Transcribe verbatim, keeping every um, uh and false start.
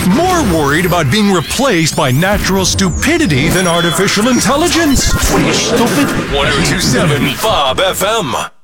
More worried about being replaced by natural stupidity than artificial intelligence. What are you, stupid? ten twenty-seven Bob F M.